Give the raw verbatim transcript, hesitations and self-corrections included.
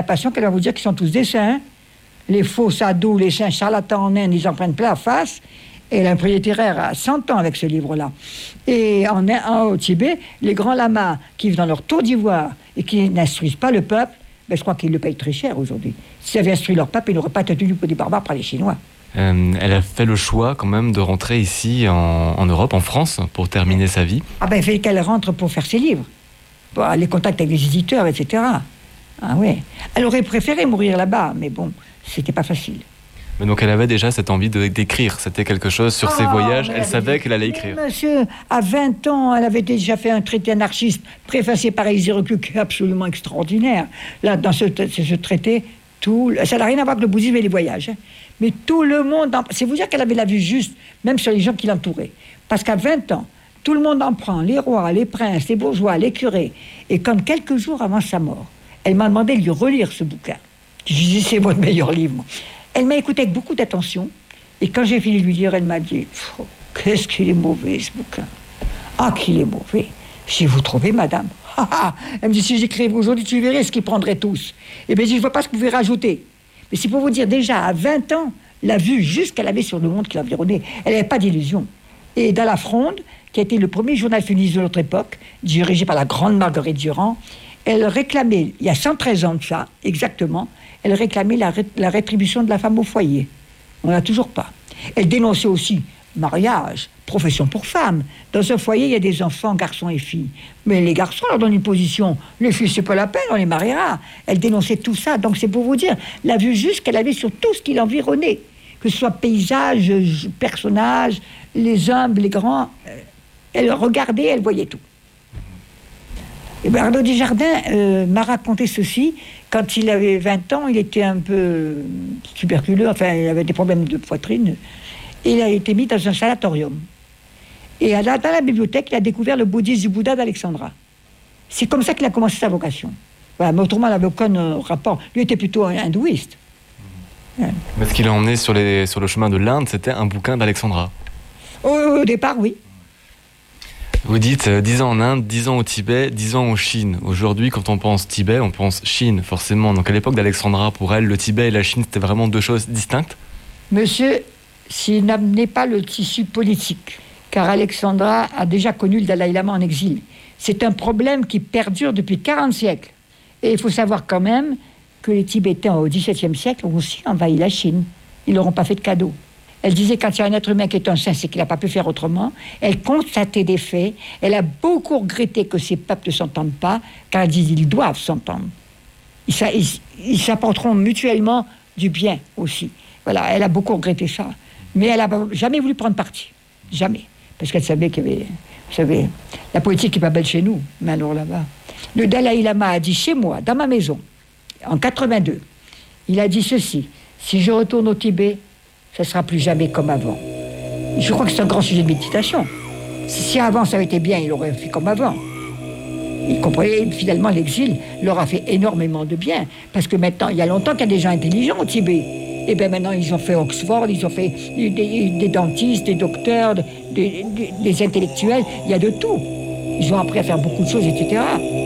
l'impression qu'elle va vous dire qu'ils sont tous des saints. Les faux sadhus, les saints charlatans en Inde, ils en prennent plein la face. Et elle a un prix littéraire à cent ans avec ce livre-là. Et en, en, au Tibet, les grands lamas qui vivent dans leur tour d'ivoire et qui n'instruisent pas le peuple, ben, je crois qu'ils le payent très cher aujourd'hui. S'ils avaient instruit leur peuple, ils n'auraient pas été tenus pour des barbares par les Chinois. Euh, elle a fait le choix quand même de rentrer ici en, en Europe, en France, pour terminer sa vie. Ah ben, il fallait qu'elle rentre pour faire ses livres, pour les contacts avec les éditeurs, et cetera. Ah ouais. Elle aurait préféré mourir là-bas, mais bon, c'était pas facile. Mais donc elle avait déjà cette envie de, d'écrire, c'était quelque chose sur oh, ses voyages, elle, elle savait dit, qu'elle allait écrire. Monsieur, à vingt ans, elle avait déjà fait un traité anarchiste préfacé par Élisée Reclus, qui est absolument extraordinaire. Là, dans ce, ce traité, tout, ça n'a rien à voir avec le bouddhisme et les voyages. Hein. Mais tout le monde, en, c'est vous dire qu'elle avait la vue juste, même sur les gens qui l'entouraient. Parce qu'à vingt ans, tout le monde en prend, les rois, les princes, les bourgeois, les curés. Et comme quelques jours avant sa mort, elle m'a demandé de lui relire ce bouquin. Je lui ai dit, c'est votre meilleur livre. Elle m'a écouté avec beaucoup d'attention. Et quand j'ai fini de lui dire, elle m'a dit, oh, qu'est-ce qu'il est mauvais, ce bouquin. Ah, qu'il est mauvais. Si vous trouvez, madame. Elle me dit, si j'écrivais aujourd'hui, tu verrais ce qu'ils prendraient tous. Et bien, je ne vois pas ce que vous pouvez rajouter. Mais c'est pour vous dire, déjà, à vingt ans, la vue juste qu'elle avait sur le monde qui l'environnait, elle n'avait pas d'illusion. Et dans La Fronde, qui a été le premier journal féministe de notre époque, dirigé par la grande Marguerite Durand, elle réclamait, il y a cent treize ans de ça, exactement, elle réclamait la, ré- la rétribution de la femme au foyer. On n'a toujours pas. Elle dénonçait aussi mariage, profession pour femmes. Dans un foyer, il y a des enfants, garçons et filles. Mais les garçons leur donnent une position. Les filles, c'est pas la peine, on les mariera. Elle dénonçait tout ça. Donc c'est pour vous dire, la vue juste qu'elle avait sur tout ce qui l'environnait. Que ce soit paysage, personnages, les humbles, les grands. Elle regardait, elle voyait tout. Et Bernardo Desjardins euh, m'a raconté ceci. Quand il avait vingt ans, il était un peu tuberculeux, enfin, il avait des problèmes de poitrine. Et il a été mis dans un sanatorium. Et dans la bibliothèque, il a découvert le bouddhisme du Bouddha d'Alexandra. C'est comme ça qu'il a commencé sa vocation. Voilà, mais autrement, il n'avait aucun euh, rapport. Lui était plutôt un hindouiste. Ouais. Mais ce qui l'a emmené sur, les, sur le chemin de l'Inde, c'était un bouquin d'Alexandra. Au, au départ, oui. Vous dites euh, dix ans en Inde, dix ans au Tibet, dix ans en Chine. Aujourd'hui, quand on pense Tibet, on pense Chine, forcément. Donc à l'époque d'Alexandra, pour elle, le Tibet et la Chine, c'était vraiment deux choses distinctes. Monsieur, s'il n'amenait pas le tissu politique, car Alexandra a déjà connu le Dalai Lama en exil. C'est un problème qui perdure depuis quarante siècles. Et il faut savoir quand même que les Tibétains, au dix-septième siècle, ont aussi envahi la Chine. Ils leur ont pas fait de cadeau. Elle disait, quand il y a un être humain qui est un saint, c'est qu'il n'a pas pu faire autrement. Elle constatait des faits. Elle a beaucoup regretté que ces peuples ne s'entendent pas, car elle dit qu'ils doivent s'entendre. Ils, ils, ils s'apporteront mutuellement du bien aussi. Voilà, elle a beaucoup regretté ça. Mais elle n'a jamais voulu prendre parti. Jamais. Parce qu'elle savait qu'il y avait... Vous savez, la politique n'est pas belle chez nous, mais alors là-bas. Le Dalai Lama a dit chez moi, dans ma maison, en quatre-vingt-deux, il a dit ceci, si je retourne au Tibet, ça ne sera plus jamais comme avant. Je crois que c'est un grand sujet de méditation. Si avant ça avait été bien, il aurait fait comme avant. Il comprenait, finalement, l'exil leur a fait énormément de bien. Parce que maintenant, il y a longtemps qu'il y a des gens intelligents au Tibet. Et bien maintenant, ils ont fait Oxford, ils ont fait des, des dentistes, des docteurs, des, des, des intellectuels. Il y a de tout. Ils ont appris à faire beaucoup de choses, et cetera.